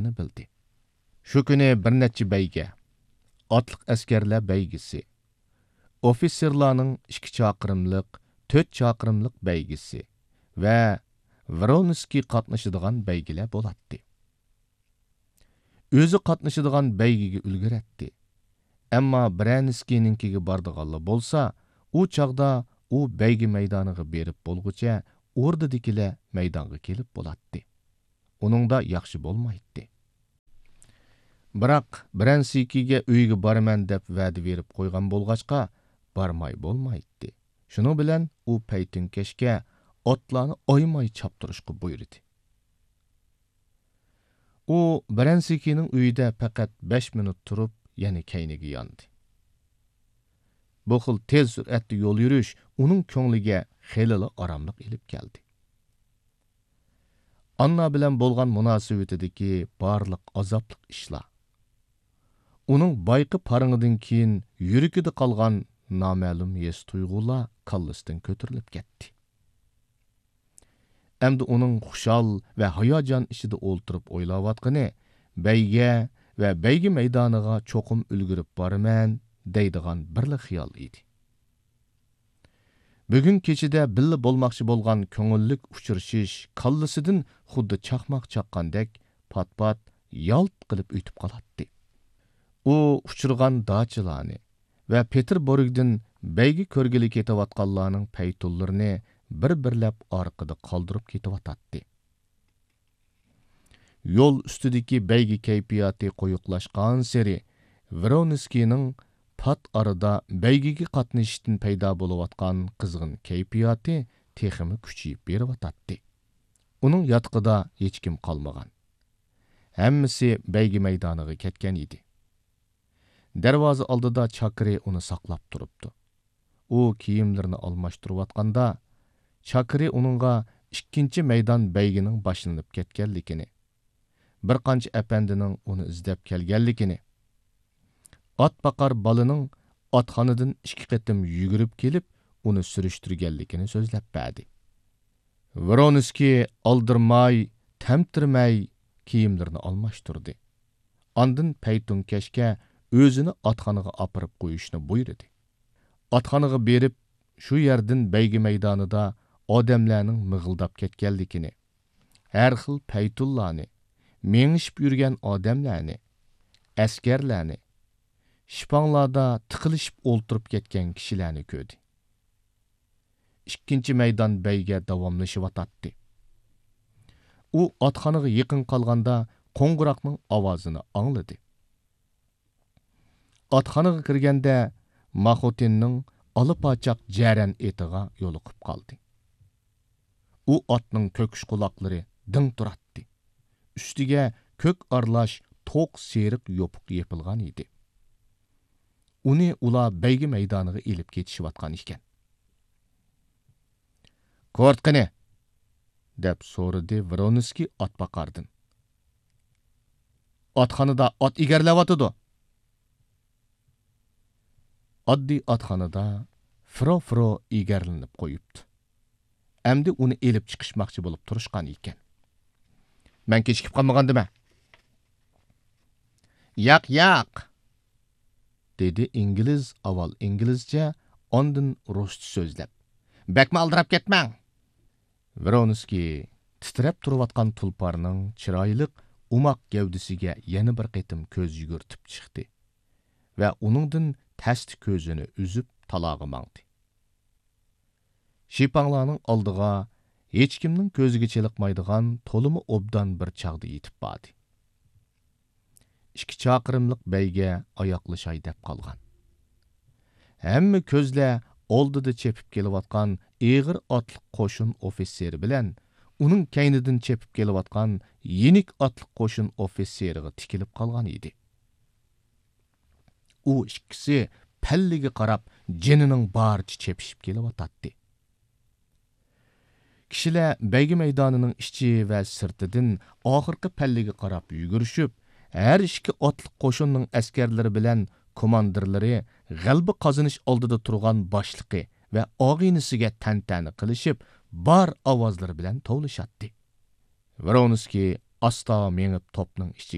borligini bildi. Shu kuni bir necha beyga, otliq askarlar beygisi, ofitserlarning 2 chaqirimlik, 4 chaqirimlik beygisi va Voronskiy qatnashadigan beygilar bo'ladi. O'zi qatnashadigan beygiga ulguratdi. Ammo Braniskiyninkiga bordiganlar bo'lsa, u chaqda u beygi maydoniga berib bo'lguncha o'rdidikilar maydonga kelib bo'ladi. Uningda yaxshi bo'lmaydi. Biroq Branskiga uyga boraman deb va'da berib qo'ygan bo'lg'achqa bormay bo'lmaydi. Shuning bilan u paytunkashga otlarni oymay choptirishga buyurdi. U Branskining uyida faqat 5 minut turib, yana kayniga yondi. Bu xil tez suratda yo'l yurish uning ko'ngliga xelili oromlik elib keldi. Anna bilan bo'lgan munosabatidagi barliq azoblik ishlar, uning bayqi parangidan keyin yuragida qolgan noma'lum his tuyg'ular kallasidan ko'tarilib ketdi. Endi uning xushal va hayajon ichida o'ltirib o'ylayotgani beyga va beygi maydoniga cho'qim ulgurib boraman deydigan birli xiyol edi. Bugun kechida billa bo'lmoqchi bo'lgan ko'ngillik uchrashish kallasidan xuddi chaqmoq chaqqandek pat-pat yalt qilib o'tib qoladi. U uchirgan dachilarni va Peterburgdan beygi ko'rgili ketayotganlarning paytullarini bir-birlab orqada qoldirib ketayotdi. Yo'l ustidagi beygi kayfiyati qo'yiqlashgan seri Voronskiyning pat arada beygiga qatnashishdan paydo bo'layotgan qizg'in kayfiyati texmi kuchayib berayotdi. Uning yotqida hech kim qolmagan. Hammasi beygi maydoniga ketgan edi. Darvoza oldida chakri uni saqlab turibdi. U kiyimlarini almashtirayotganda chakri uningga ikkinchi maydon beygining boshlanib ketganligini, bir qancha apandining uni izlab kelganligini, ot baqar balining otxonadan 2 qatim yugurib kelib, uni surishtirganligini so'zlab berdi. Voronskiy oldirmay, tamtirmay kiyimlarini almashtirdi. Ondan paytunkashga o'zini otxonaga opirib qo'yishni buyurdi. Otxonaga berib, shu yerdan beygi maydonida odamlarning mig'ildab ketganligini, har xil paytullarni, mengishib yurgan odamlarni, askarlarni, shipanglarda tiqilishib o'ltirib ketgan kishilarni ko'rdi. Ikkinchi maydon beyga davomlashyotdi. U otxonaga yaqin qolganda qo'ng'iroqning ovozini angladi. Otxonaga kirganda Mahotinning olipochoq jaran etiga yo'liqib qoldi. U otning ko'kish quloqlari ding turatdi. Ustiga ko'k arlash to'q seriq yopiq yepilgan edi. Uni ular beygi maydoniga elib ketishayotgan ekan. "Kortqini?" deb so'radi Voronskiy otboqardan. "Otxonada ot egarlayotidi." Oddiy otxonada fro egarlanib qo'yibdi. Endi uni elib chiqishmoqchi bo'lib turishgan ekan. "Men kechikib qolmagandimmi?" "Yo'q", dedi ingliz avval inglizcha, ondan ruscha so'zlab. "Bakma aldirab ketmang." Voronskiy titrab turayotgan tulparning chiroyli umoq gavdasiga yana bir qatim ko'z yugurtib chiqdi va uningdan tasti ko'zini uzib talog'i mangdi. Shipanglarning oldiga hech kimning ko'ziga chiliqmaydigan to'limi obdan bir chaqda yetib bordi. 2 chaqirimlik beyga oyoqlashay deb qolgan. Hamma ko'zlar oldida chepib kelayotgan eg'ir otliq qo'shin ofitseri bilan uning kaynidan chepib kelayotgan yenik otliq qo'shin ofitseriga tikilib qolgan edi. U ikkisi palliga qarab jinining baricha chepishib kelayotdi. Kishilar beygi maydonining ichi va sirtidan oxirgi palliga qarab yugurishib, har 2 otliq qo'shinning askarlari bilan komandirlari g'alba qozonish oldida turgan boshliqi va og'inisiga tantani qilishib, bar ovozlari bilan tovlashatdi. Voronskiy asta mengib topning ichiga